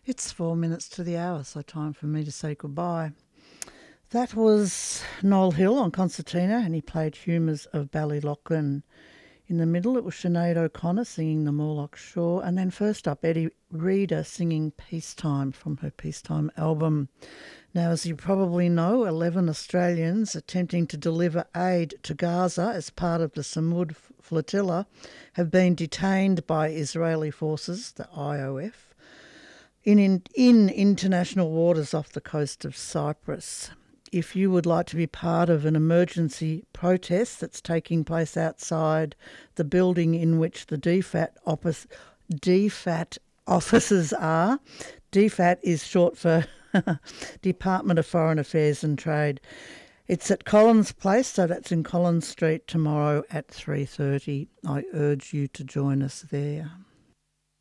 It's 4 minutes to the hour, so time for me to say goodbye. That was Noel Hill on concertina, and he played Humours of Ballyloughlin. In the middle, it was Sinead O'Connor singing The Morlock Shore, and then first up, Eddie Reader singing Peacetime from her Peacetime album. Now, as you probably know, 11 Australians attempting to deliver aid to Gaza as part of the Samud flotilla have been detained by Israeli forces, the IOF, in international waters off the coast of Cyprus. If you would like to be part of an emergency protest that's taking place outside the building in which the DFAT offices are, DFAT is short for Department of Foreign Affairs and Trade. It's at Collins Place, so that's in Collins Street tomorrow at 3:30. I urge you to join us there.